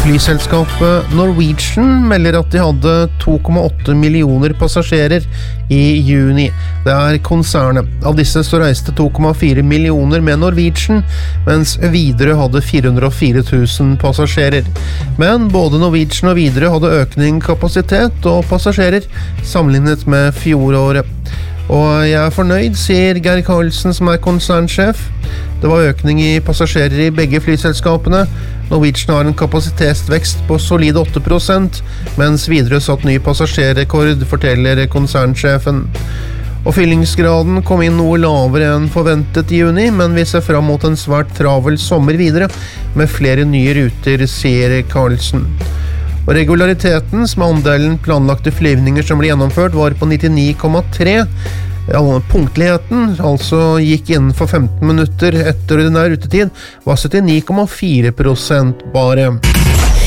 Flyselskapet Norwegian melder at de hadde 2,8 millioner passasjerer i juni. Det konsernet. Av disse så reiste 2,4 millioner med Norwegian, mens Widerøe hadde 404 000 passasjerer. Men både Norwegian og Widerøe hadde økning kapasitet og passasjerer sammenlignet med fjoråret. Og jeg fornøyd, sier Geir Karlsen som konsernsjef. Det var økning i passasjerer i begge flyselskapene. Norwegian har en kapasitetsvekst på solide 8%, mens Widerøe satt ny passasjerrekord, forteller konsernsjefen. Og fyllingsgraden kom inn noe lavere enn forventet i juni, men vi ser frem mot en svært travel sommer videre, med flere nye ruter, sier Karlsen. Og regulariteten, som andelen planlagte flyvninger som ble gjennomført, var på 99,3. Punktligheten, altså gikk innenfor 15 minutter etter ordinær rutetid, var 79,4% bare.